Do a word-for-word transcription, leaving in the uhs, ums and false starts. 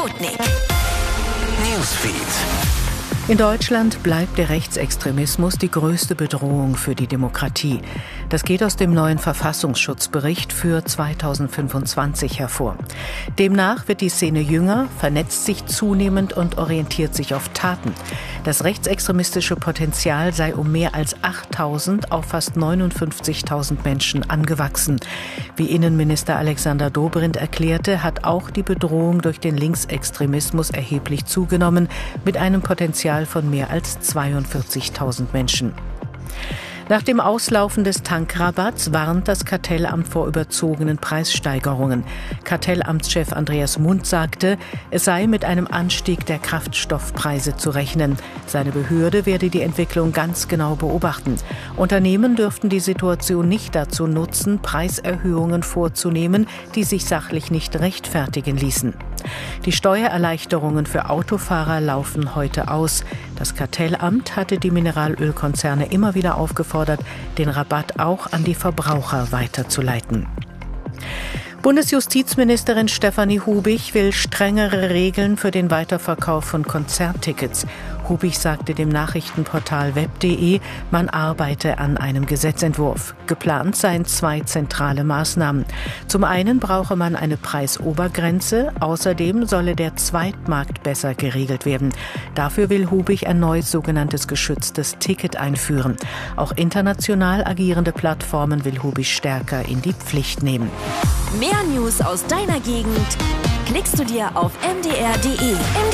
Sputnik. Newsfeed. In Deutschland bleibt der Rechtsextremismus die größte Bedrohung für die Demokratie. Das geht aus dem neuen Verfassungsschutzbericht für zweitausendfünfundzwanzig hervor. Demnach wird die Szene jünger, vernetzt sich zunehmend und orientiert sich auf Taten. Das rechtsextremistische Potenzial sei um mehr als achttausend auf fast neunundfünfzigtausend Menschen angewachsen. Wie Innenminister Alexander Dobrindt erklärte, hat auch die Bedrohung durch den Linksextremismus erheblich zugenommen, mit einem Potenzial von mehr als zweiundvierzigtausend Menschen. Nach dem Auslaufen des Tankrabatts warnt das Kartellamt vor überzogenen Preissteigerungen. Kartellamtschef Andreas Mundt sagte, es sei mit einem Anstieg der Kraftstoffpreise zu rechnen. Seine Behörde werde die Entwicklung ganz genau beobachten. Unternehmen dürften die Situation nicht dazu nutzen, Preiserhöhungen vorzunehmen, die sich sachlich nicht rechtfertigen ließen. Die Steuererleichterungen für Autofahrer laufen heute aus. Das Kartellamt hatte die Mineralölkonzerne immer wieder aufgefordert, den Rabatt auch an die Verbraucher weiterzuleiten. Bundesjustizministerin Stefanie Hubich will strengere Regeln für den Weiterverkauf von Konzerttickets. Hubich sagte dem Nachrichtenportal web punkt de, man arbeite an einem Gesetzentwurf. Geplant seien zwei zentrale Maßnahmen. Zum einen brauche man eine Preisobergrenze, außerdem solle der Zweitmarkt besser geregelt werden. Dafür will Hubich ein neues sogenanntes geschütztes Ticket einführen. Auch international agierende Plattformen will Hubich stärker in die Pflicht nehmen. Mehr News aus deiner Gegend klickst du dir auf m d r punkt de.